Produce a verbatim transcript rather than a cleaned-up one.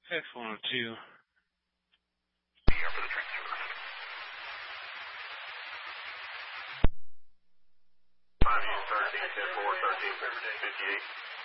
X one oh two. Here for the transfer. five U thirteen ten four thirteen fifty-eight.